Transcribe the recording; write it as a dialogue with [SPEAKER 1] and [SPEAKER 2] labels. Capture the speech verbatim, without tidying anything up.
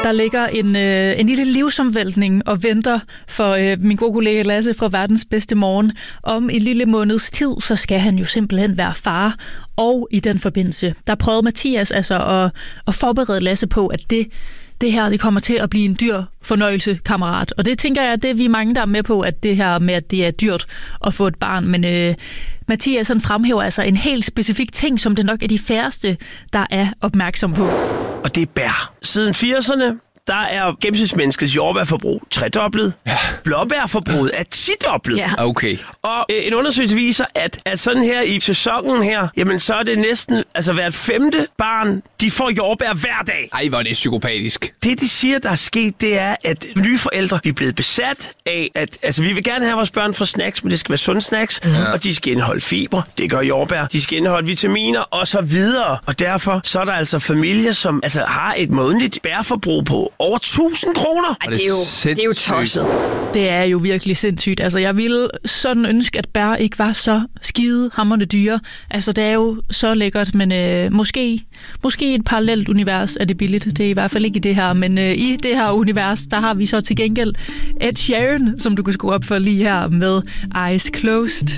[SPEAKER 1] Der ligger en, øh, en lille livsomvæltning og venter for øh, min gode kollega Lasse fra Verdens Bedste Morgen. Om en lille måneds tid, så skal han jo simpelthen være far. Og i den forbindelse, der prøvede Mathias altså at, at forberede Lasse på, at det, det her det kommer til at blive en dyr fornøjelse, kammerat. Og det tænker jeg, at det er vi mange, der er med på, at det her med, at det er dyrt at få et barn. Men øh, Mathias han fremhæver altså en helt specifik ting, som det nok er de færreste, der er opmærksom på.
[SPEAKER 2] Og det er bær. Siden firserne, der er gennemsnitsmenneskets jordbærforbrug tredoblet. Ja. Blåbærforbruget er tidoblet.
[SPEAKER 3] Ja. Okay.
[SPEAKER 2] Og øh, en undersøgelse viser, at, at sådan her i sæsonen her, jamen så er det næsten, altså hvert femte barn, de får jordbær hver dag.
[SPEAKER 3] Ej, hvor er det psykopatisk.
[SPEAKER 2] Det, de siger, der er sket, det er, at nye forældre, vi er blevet besat af, at altså, vi vil gerne have vores børn for snacks, men det skal være sunde snacks, ja. Og de skal indeholde fiber, det gør jordbær, de skal indeholde vitaminer og så videre. Og derfor så er der altså familier, som altså har et månedligt bærforbrug på over tusind kroner.
[SPEAKER 4] Ej, det er jo, det er jo tosset.
[SPEAKER 1] Det er jo virkelig sindssygt. Altså, jeg ville sådan ønske, at bær ikke var så skide hamrende dyre. Altså, det er jo så lækkert, men øh, måske, måske et parallelt univers er det billigt. Det er i hvert fald ikke i det her, men øh, i det her univers, der har vi så til gengæld Ed Sheeran, som du kan skrue op for lige her med Eyes Closed.